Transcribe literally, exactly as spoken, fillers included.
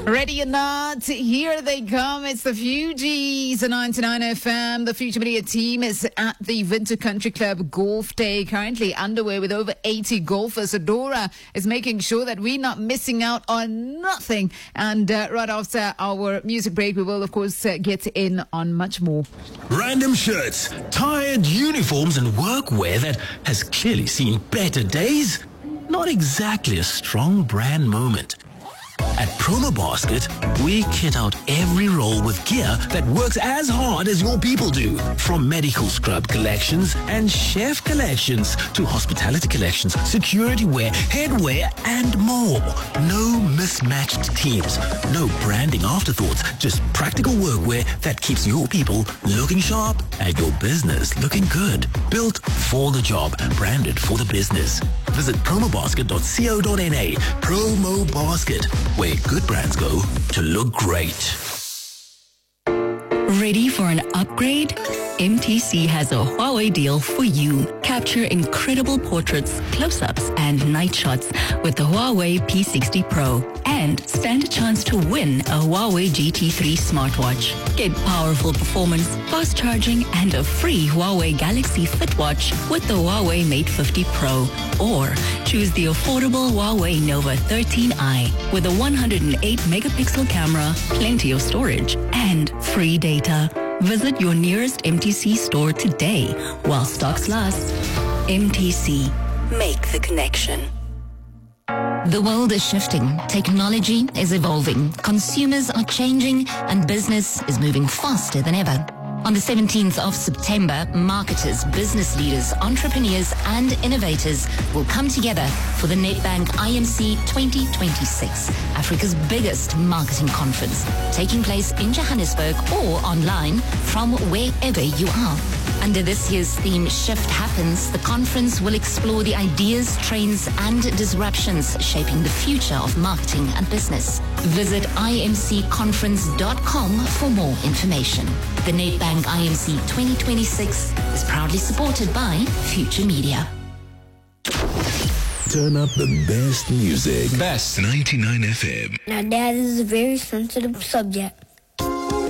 Ready or not, here they come. It's the Fugees on ninety-nine F M. The Future Media team is at the Winter Country Club Golf Day, currently underway with over eighty golfers. Adora is making sure that we're not missing out on nothing. And uh, right after our music break, we will, of course, uh, get in on much more. Random shirts, tired uniforms and workwear that has clearly seen better days. Not exactly a strong brand moment. At Promo Basket, we kit out every role with gear that works as hard as your people do. From medical scrub collections and chef collections to hospitality collections, security wear, headwear, and more. No mismatched teams, no branding afterthoughts, just practical workwear that keeps your people looking sharp and your business looking good. Built for the job, branded for the business. Visit promo basket dot co dot n a. Promo Basket, where good brands go to look great. Ready for an upgrade? M T C has a Huawei deal for you. Capture incredible portraits, close-ups, and night shots with the Huawei P sixty Pro. And stand a chance to win a Huawei G T three smartwatch. Get powerful performance, fast charging, and a free Huawei Galaxy Fit watch with the Huawei Mate fifty Pro. Or choose the affordable Huawei Nova thirteen i with a one hundred eight megapixel camera, plenty of storage, and free data. Visit your nearest M T C store today while stocks last. M T C. Make the connection. The world is shifting, technology is evolving, consumers are changing, and business is moving faster than ever. On the seventeenth of September, marketers, business leaders, entrepreneurs, and innovators will come together for the Nedbank I M C twenty twenty-six, Africa's biggest marketing conference, taking place in Johannesburg or online from wherever you are. Under this year's theme, Shift Happens, the conference will explore the ideas, trends, and disruptions shaping the future of marketing and business. Visit I M C conference dot com for more information. The Nedbank I M C twenty twenty-six is proudly supported by Future Media. Turn up the best music. Best ninety-nine F M. Now, Dad, this is a very sensitive subject.